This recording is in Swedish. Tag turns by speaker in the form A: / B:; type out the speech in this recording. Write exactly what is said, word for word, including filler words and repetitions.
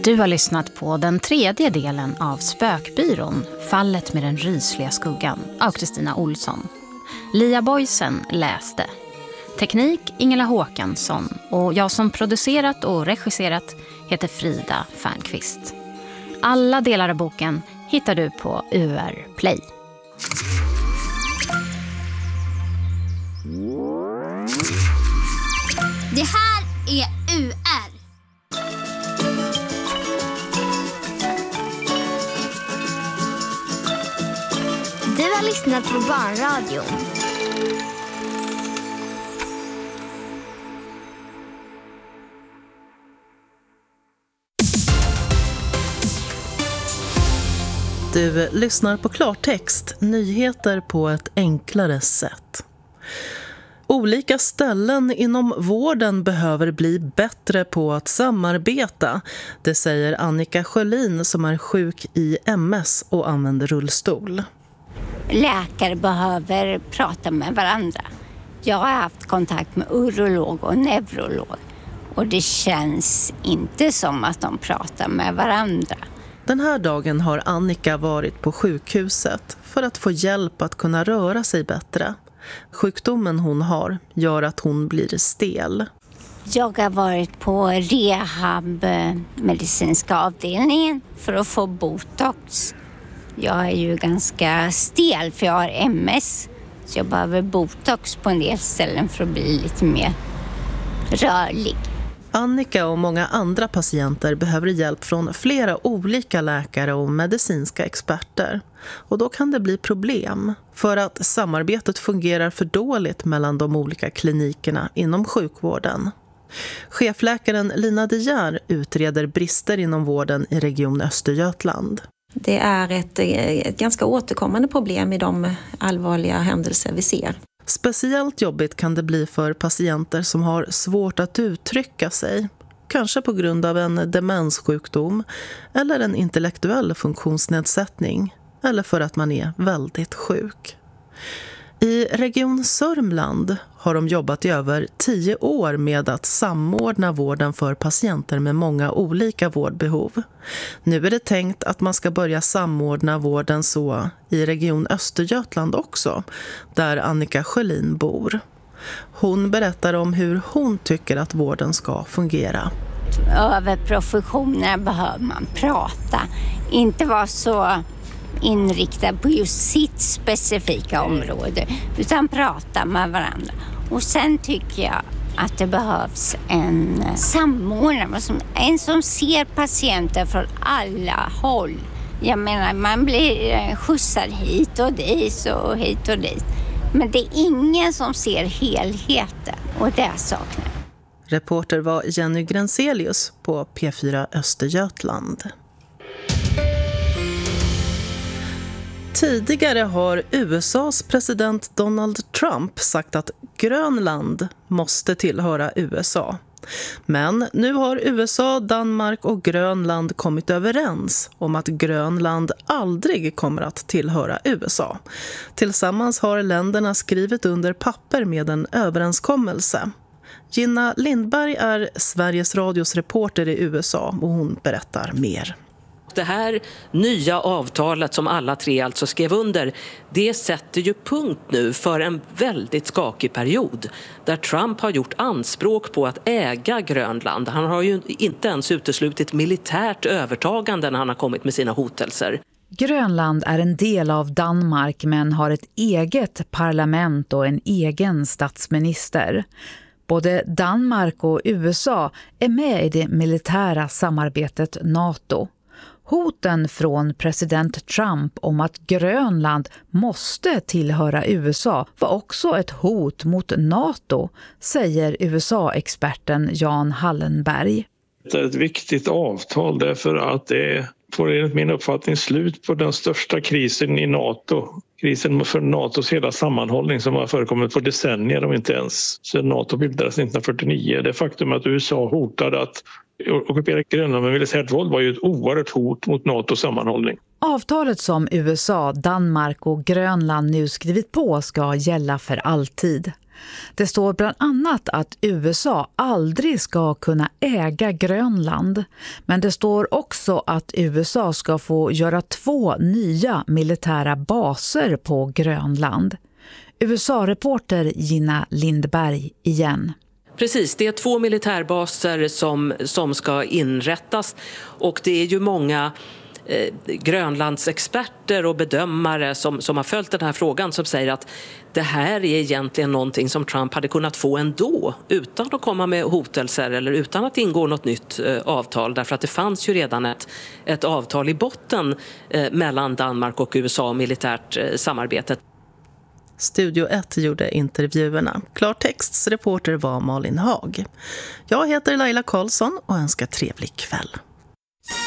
A: Du har lyssnat på den tredje delen av Spökbyrån, Fallet med den rysliga skuggan, av Kristina Olsson. Lia Boysen läste. Teknik Ingela Håkansson och jag som producerat och regisserat heter Frida Fernqvist. Alla delar av boken hittar du på U R Play.
B: Det här är U R. Du har lyssnat på Barnradion.
C: Du lyssnar på klartext, nyheter på ett enklare sätt. Olika ställen inom vården behöver bli bättre på att samarbeta. Det säger Annika Sjölin som är sjuk i M S och använder rullstol.
D: Läkare behöver prata med varandra. Jag har haft kontakt med urolog och neurolog och det känns inte som att de pratar med varandra.
C: Den här dagen har Annika varit på sjukhuset för att få hjälp att kunna röra sig bättre. Sjukdomen hon har gör att hon blir stel.
D: Jag har varit på rehab medicinska avdelningen för att få botox. Jag är ju ganska stel för jag har M S. Så jag behöver botox på en del ställen för att bli lite mer rörlig.
C: Annika och många andra patienter behöver hjälp från flera olika läkare och medicinska experter. Och då kan det bli problem för att samarbetet fungerar för dåligt mellan de olika klinikerna inom sjukvården. Chefläkaren Lina De Geer utreder brister inom vården i Region Östergötland.
E: Det är ett, ett ganska återkommande problem i de allvarliga händelser vi ser.
C: Speciellt jobbigt kan det bli för patienter som har svårt att uttrycka sig. Kanske på grund av en demenssjukdom eller en intellektuell funktionsnedsättning. Eller för att man är väldigt sjuk. I Region Sörmland har de jobbat i över tio år med att samordna vården för patienter med många olika vårdbehov. Nu är det tänkt att man ska börja samordna vården så i Region Östergötland också, där Annika Sjölin bor. Hon berättar om hur hon tycker att vården ska fungera.
D: Över professionerna behöver man prata, inte vara så inriktad på just sitt specifika område utan prata med varandra. Och sen tycker jag att det behövs en samordnare, en som ser patienter från alla håll. Jag menar, man blir skjutsad hit och dit och hit och dit. Men det är ingen som ser helheten och det saknar.
C: Reporter var Jenny Grenselius på P fyra Östergötland. Tidigare har U S A:s president Donald Trump sagt att Grönland måste tillhöra U S A. Men nu har U S A, Danmark och Grönland kommit överens om att Grönland aldrig kommer att tillhöra U S A. Tillsammans har länderna skrivit under papper med en överenskommelse. Gina Lindberg är Sveriges Radios reporter i U S A och hon berättar mer.
F: Det här nya avtalet som alla tre alltså skrev under, det sätter ju punkt nu för en väldigt skakig period där Trump har gjort anspråk på att äga Grönland. Han har ju inte ens uteslutit militärt övertagande när han har kommit med sina hotelser.
G: Grönland är en del av Danmark men har ett eget parlament och en egen statsminister. Både Danmark och U S A är med i det militära samarbetet NATO. Hoten från president Trump om att Grönland måste tillhöra U S A var också ett hot mot NATO, säger U S A-experten Jan Hallenberg.
H: Det är ett viktigt avtal därför att det får enligt min uppfattning slut på den största krisen i NATO. Krisen för NATOs hela sammanhållning som har förekommit på decennier om inte ens sedan NATO bildades nittonhundrafyrtionio. Det faktum att U S A hotade att ockupera Grönland med militärt våld var ju ett oerhört hot mot NATOs sammanhållning.
G: Avtalet som U S A, Danmark och Grönland nu skrivit på ska gälla för alltid. Det står bland annat att U S A aldrig ska kunna äga Grönland. Men det står också att U S A ska få göra två nya militära baser på Grönland. U S A-reporter Gina Lindberg igen.
F: Precis, det är två militärbaser som, som ska inrättas och det är ju många eh, Grönlands experter och bedömare som, som har följt den här frågan som säger att det här är egentligen någonting som Trump hade kunnat få ändå utan att komma med hotelser eller utan att ingå något nytt eh, avtal, därför att det fanns ju redan ett, ett avtal i botten eh, mellan Danmark och U S A om militärt eh, samarbete.
C: Studio ett gjorde intervjuerna. Klartexts reporter var Malin Haag. Jag heter Laila Karlsson och önskar trevlig kväll.